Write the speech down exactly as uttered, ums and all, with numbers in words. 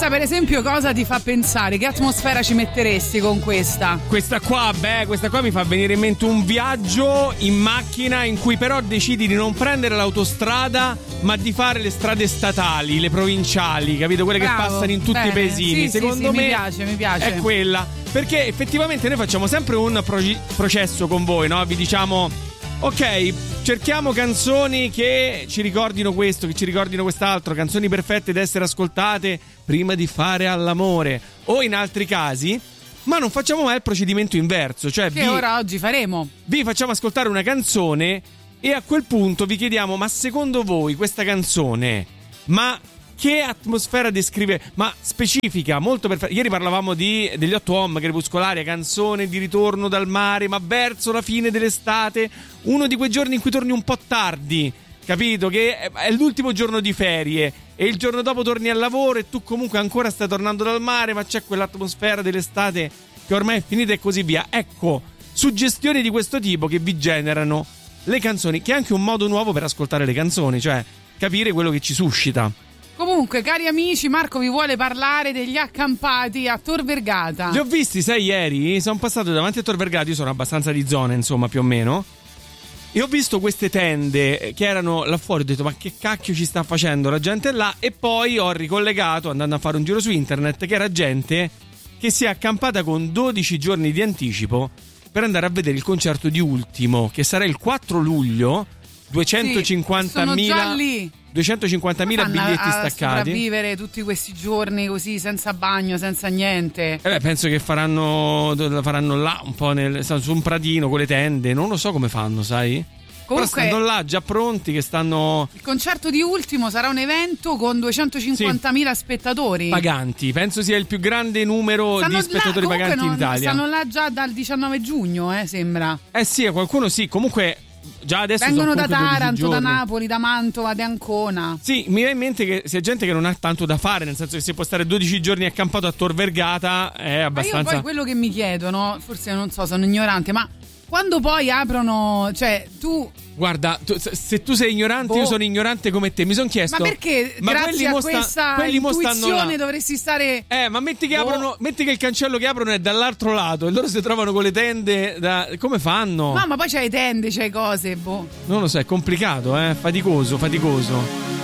Questa per esempio cosa ti fa pensare? Che atmosfera ci metteresti con questa? Questa qua, beh, questa qua mi fa venire in mente un viaggio in macchina in cui però decidi di non prendere l'autostrada ma di fare le strade statali, le provinciali, capito? Quelle Bravo, che passano in tutti bene. i paesini. Sì, Secondo sì, sì, me mi piace, mi piace. è quella. Perché effettivamente noi facciamo sempre un progi- processo con voi, no? Vi diciamo: ok, cerchiamo canzoni che ci ricordino questo, che ci ricordino quest'altro, canzoni perfette da essere ascoltate prima di fare all'amore, o in altri casi, ma non facciamo mai il procedimento inverso, cioè che vi, ora oggi faremo. vi facciamo ascoltare una canzone e a quel punto vi chiediamo: ma secondo voi questa canzone, ma che atmosfera descrive? Ma specifica, molto perfetta. Ieri parlavamo di, degli otto Home, Crepuscolaria, canzone di ritorno dal mare, ma verso la fine dell'estate, uno di quei giorni in cui torni un po' tardi, capito? Che è l'ultimo giorno di ferie e il giorno dopo torni al lavoro e tu comunque ancora stai tornando dal mare, ma c'è quell'atmosfera dell'estate che ormai è finita e così via. Ecco, suggestioni di questo tipo che vi generano le canzoni, che è anche un modo nuovo per ascoltare le canzoni, cioè capire quello che ci suscita. Comunque, cari amici, Marco vi vuole parlare degli accampati a Tor Vergata. Li ho visti, sai, ieri sono passato davanti a Tor Vergata, io sono abbastanza di zona, insomma, più o meno, e ho visto queste tende che erano là fuori, ho detto: ma che cacchio ci sta facendo la gente là? E poi ho ricollegato, andando a fare un giro su internet, che era gente che si è accampata con dodici giorni di anticipo per andare a vedere il concerto di Ultimo, che sarà il quattro luglio. duecentocinquantamila sì, sono già lì. duecentocinquantamila biglietti a, a staccati. sopravvivere tutti questi giorni così, senza bagno, senza niente. Eh beh, penso che faranno faranno là un po' nel, su un pratino con le tende. Non lo so come fanno, sai? Comunque, però stanno là già pronti che stanno. Il concerto di Ultimo sarà un evento con duecentocinquantamila sì. spettatori paganti. Penso sia il più grande numero stanno di spettatori là, paganti non, in Italia. Stanno là già dal diciannove giugno, eh, sembra. Eh sì, qualcuno sì. Comunque già adesso vengono sono da Taranto, da giorni. Napoli, da Mantova, da Ancona. Sì, mi viene in mente che c'è gente che non ha tanto da fare, nel senso che se può stare dodici giorni accampato a Tor Vergata è abbastanza. Ma io poi quello che mi chiedo, no? Forse non so, sono ignorante, ma quando poi aprono, cioè tu guarda, tu, se tu sei ignorante, boh. io sono ignorante come te. Mi sono chiesto: ma perché ma grazie a mosta, questa intuizione dovresti stare. Eh, ma metti che boh. aprono, metti che il cancello che aprono è dall'altro lato e loro si trovano con le tende. Da, come fanno? No, ma poi c'hai tende, c'hai cose, boh. Non lo so, è complicato, eh? Faticoso, faticoso.